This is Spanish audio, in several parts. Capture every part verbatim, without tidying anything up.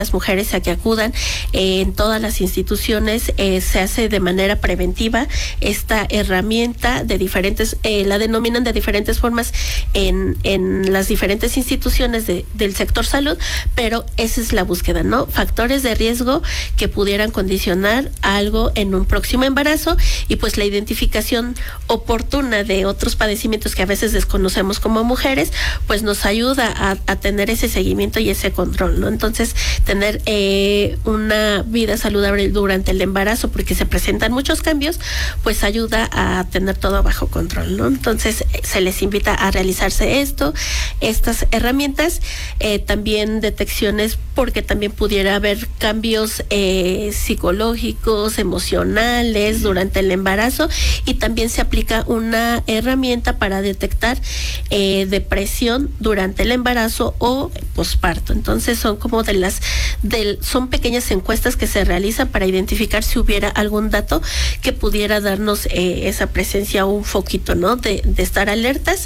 las mujeres a que acudan eh, en todas las instituciones. Eh, se hace de manera preventiva esta herramienta de diferentes, eh, la denominan de diferentes formas en, en las diferentes instituciones de, del sector salud, pero esa es la búsqueda, ¿no? Factores de riesgo que pudieran condicionar algo en un próximo embarazo, y pues la identificación oportuna de otros padecimientos que a veces desconocemos como mujeres, pues nos ayuda a, a tener ese seguimiento y ese control, ¿no? Entonces, tener eh, una vida saludable durante el embarazo, porque se presentan muchos cambios, pues ayuda a tener todo bajo control, ¿no? Entonces se les invita a realizarse esto, estas herramientas, eh, también detecciones, porque también pudiera haber cambios eh, psicológicos, emocionales durante el embarazo, y también se aplica una herramienta para detectar eh, depresión durante el embarazo o posparto. Entonces son como de las Del, son pequeñas encuestas que se realizan para identificar si hubiera algún dato que pudiera darnos eh, esa presencia o un foquito, ¿no? De, de estar alertas.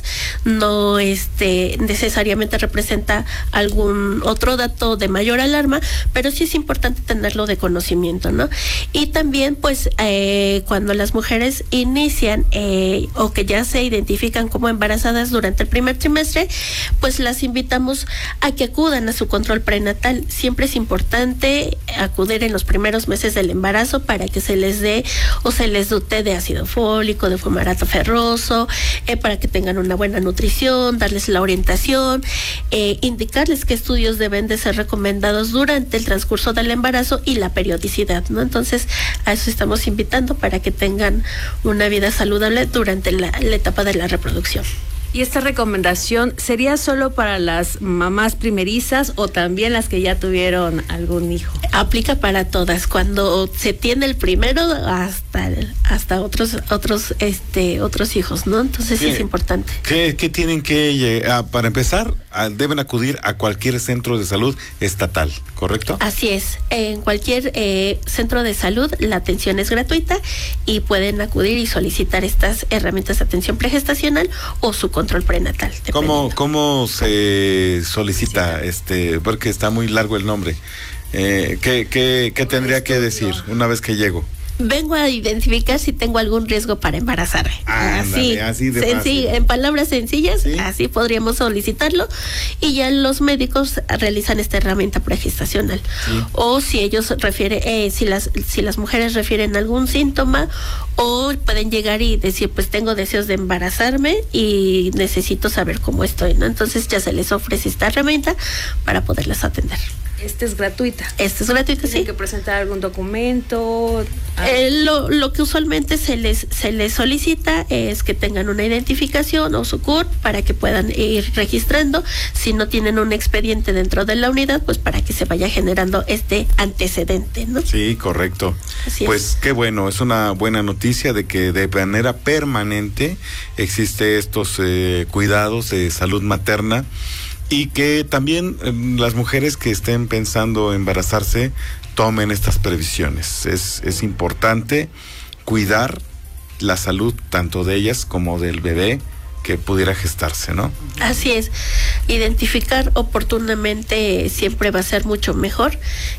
No este necesariamente representa algún otro dato de mayor alarma, pero sí es importante tenerlo de conocimiento, ¿no? Y también, pues, eh, cuando las mujeres inician eh, o que ya se identifican como embarazadas durante el primer trimestre, pues las invitamos a que acudan a su control prenatal. Siempre es importante acudir en los primeros meses del embarazo para que se les dé o se les dote de ácido fólico, de fumarato ferroso, eh, para que tengan una buena nutrición, darles la orientación, eh, indicarles qué estudios deben de ser recomendados durante el transcurso del embarazo y la periodicidad, ¿no? Entonces, a eso estamos invitando, para que tengan una vida saludable durante la, la etapa de la reproducción. ¿Y esta recomendación sería solo para las mamás primerizas o también las que ya tuvieron algún hijo? Aplica para todas. Cuando se tiene el primero hasta hasta otros otros este otros hijos, ¿no? Entonces sí es importante. ¿Qué, qué tienen que ah, para empezar? Ah, deben acudir a cualquier centro de salud estatal, ¿correcto? Así es. En cualquier eh, centro de salud la atención es gratuita y pueden acudir y solicitar estas herramientas de atención pregestacional o su control prenatal. ¿Cómo, cómo se solicita sí. este? Porque está muy largo el nombre. Eh, ¿qué, qué, ¿Qué tendría que decir una vez que llego? Vengo a identificar si tengo algún riesgo para embarazarme. Ah, así, así de fácil. En palabras sencillas, ¿sí? Así podríamos solicitarlo, y ya los médicos realizan esta herramienta pregestacional. Sí. O si ellos refieren, eh, si las si las mujeres refieren algún síntoma, o pueden llegar y decir, pues tengo deseos de embarazarme y necesito saber cómo estoy, ¿no? Entonces ya se les ofrece esta herramienta para poderlas atender. Esta es gratuita. Esta es gratuita, sí. ¿Tienen que presentar algún documento? Eh, lo, lo que usualmente se les se les solicita es que tengan una identificación o su C U R P para que puedan ir registrando. Si no tienen un expediente dentro de la unidad, pues para que se vaya generando este antecedente, ¿no? Sí, correcto. Así pues es. Qué bueno, es una buena noticia de que de manera permanente existe estos eh, cuidados de salud materna. Y que también eh, las mujeres que estén pensando embarazarse tomen estas previsiones. Es, es importante cuidar la salud tanto de ellas como del bebé que pudiera gestarse, ¿no? Así es. Identificar oportunamente siempre va a ser mucho mejor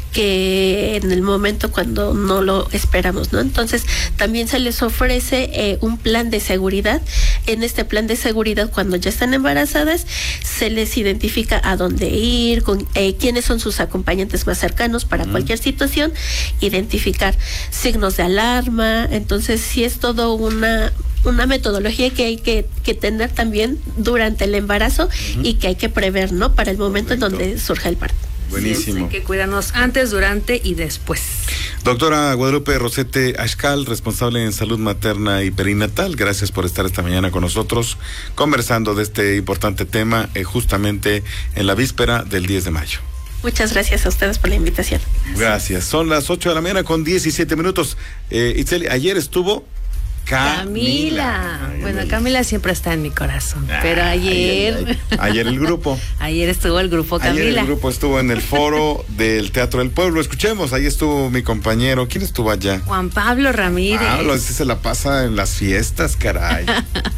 que en el momento cuando no lo esperamos, ¿no? Entonces, también se les ofrece eh, un plan de seguridad. En este plan de seguridad, cuando ya están embarazadas, se les identifica a dónde ir, con eh, quiénes son sus acompañantes más cercanos para mm. cualquier situación, identificar signos de alarma. Entonces, sí es todo una una metodología que hay que, que tener también durante el embarazo uh-huh. y que hay que prever, ¿no? Para el momento Correcto. En donde surja el parto. Buenísimo. Sí, hay que cuidarnos antes, durante y después. Doctora Guadalupe Rosete Axcal, responsable en salud materna y perinatal, gracias por estar esta mañana con nosotros conversando de este importante tema eh, justamente en la víspera del diez de mayo. Muchas gracias a ustedes por la invitación. Gracias. Son las ocho de la mañana con diecisiete minutos. Eh, Itzeli, ayer estuvo Camila. Camila. Bueno, Camila siempre está en mi corazón. Ah, pero ayer. Ayer, ayer, ayer el grupo. Ayer estuvo el grupo Camila. Ayer el grupo estuvo en el foro del Teatro del Pueblo. Escuchemos, ahí estuvo mi compañero. ¿Quién estuvo allá? Juan Pablo Ramírez. Ah, ese se la pasa en las fiestas, caray.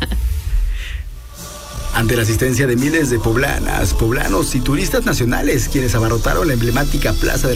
Ante la asistencia de miles de poblanas, poblanos y turistas nacionales, quienes abarrotaron la emblemática plaza de